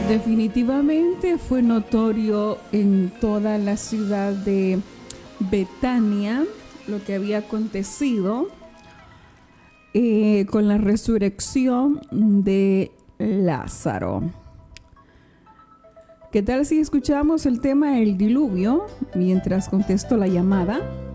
Definitivamente fue notorio en toda la ciudad de Betania lo que había acontecido con la resurrección de Lázaro. ¿Qué tal si escuchamos el tema El diluvio mientras contesto la llamada?